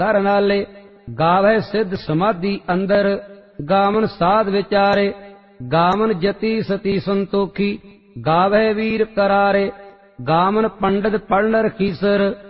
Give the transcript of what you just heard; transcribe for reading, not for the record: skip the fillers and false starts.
कर नाले। गावै सिद्ध समाधि अंदर, गावन साध विचारे। गावन जति सती संतोखी, गावै वीर करारे। गावन पंडित पढ़ नर खीसर,